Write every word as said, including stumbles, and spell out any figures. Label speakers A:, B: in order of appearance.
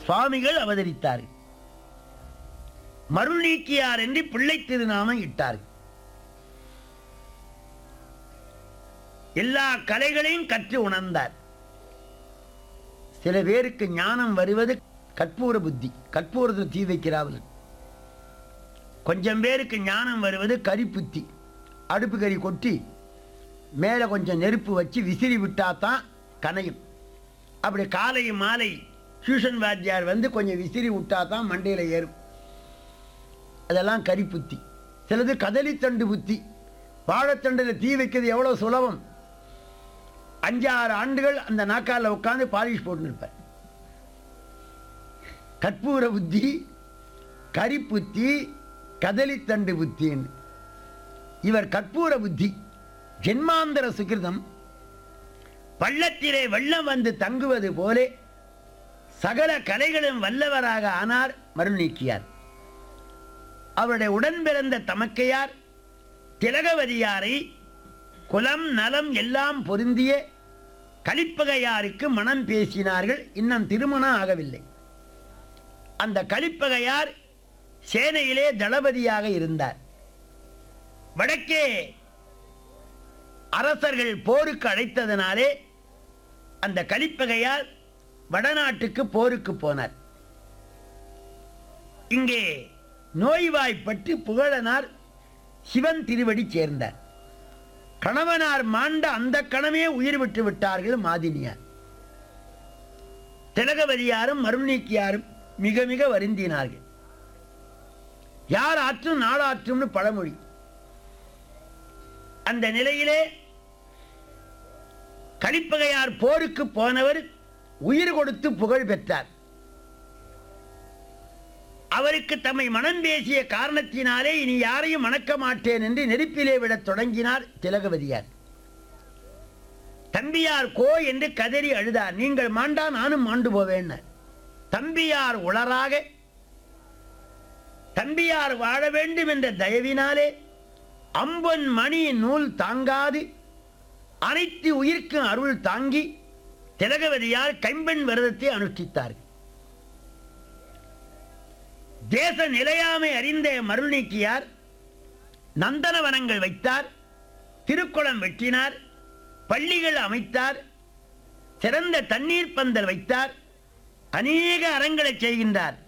A: சுவாமிகள் அவதரித்தார்கள். மருள் நீக்கியார் என்று பிள்ளை திருநாமம் இட்டார்கள். எல்லா கலைகளையும் கற்று உணர்ந்தார். சில பேருக்கு ஞானம் வருவது கற்பூர புத்தி, கற்பூரத்தில் தீ வைக்கிறார்கள். கொஞ்சம் பேருக்கு ஞானம் வருவது கரிப்புத்தி, அடுப்பு கறி கொட்டி மேலே கொஞ்சம் நெருப்பு வச்சு விசிறி விட்டாதான் கனையும். அப்படி காலை மாலை டியூஷன் வாத்தியார் வந்து கொஞ்சம் விசிறி விட்டாதான் மண்டையில் ஏறும். அதெல்லாம் கரிப்புத்தி. சிலது கதலித்தண்டு புத்தி, வாழைத்தண்டில் தீ வைக்கிறது எவ்வளோ சுலபம். அஞ்சாறு ஆண்டுகள் அந்த நாக்காலில் உட்காந்து பாலிஷ் போட்டு இருப்பார். கற்பூர புத்தி, கரிப்புத்தி, கதலித்தண்டு புத்தின்னு. இவர் கற்பூர புத்தி. ஜென்மாந்தர சுகிருதம். பள்ளத்திலே வெள்ளம் வந்து தங்குவது போலே சகல கலைகளும் வல்லவராக ஆனார் மருள் நீக்கியார். அவருடைய உடன் பிறந்த தமக்கையார் திலகவதியாரை குலம் நலம் எல்லாம் பொருந்திய கலிப்பகையாருக்கு மனம் பேசினார்கள். இன்னும் திருமணம் ஆகவில்லை. அந்த கலிப்பகையார் சேனையிலே தளபதியாக இருந்தார். வடக்கே அரசர்கள் போருக்கு அழைத்ததனாலே அந்த கலிப்பகையார் வடநாட்டுக்கு போருக்கு போனார். இங்கே நோய்வாய்ப்பட்டு புகழனார் சிவன் திருவடி சேர்ந்தார். கணவனார் மாண்ட அந்த கணமே உயிர் விட்டு விட்டார்கள் மாதினியார். திலகவதியாரும் மருள் நீக்கியாரும் மிக மிக வருந்தினார்கள். யார் ஆற்றும் நாளாற்றும்னு பழமொழி. அந்த நிலையிலே கலிப்பகையார் போருக்கு போனவர் உயிர் கொடுத்து புகழ் பெற்றார். அவருக்கு தம்மை மனம் பேசிய காரணத்தினாலே இனி யாரையும் மணக்க மாட்டேன் என்று நெருப்பிலே விடத் தொடங்கினார் திலகவதியார். தம்பியார் கோ என்று கதறி அழுதார். நீங்கள் மாண்டா நானும் மாண்டு போவேன். தம்பியார் உளராக தம்பியார் வாழ வேண்டும் என்ற தயவினாலே அம்பொன் மணி நூல் தாங்காது அனைத்து உயிர்க்கும் அருள் தாங்கி திலகவதியார் கைம்பெண் விரதத்தை அனுஷ்டித்தார்கள். தேச நிலையாமை அறிந்த மருள் நீக்கியார் நந்தனவனங்கள் வைத்தார், திருக்குளம் வெட்டினார், பள்ளிகள் அமைத்தார், சிறந்த தண்ணீர் பந்தல் வைத்தார், அநேக அறங்களை செய்கின்றார்.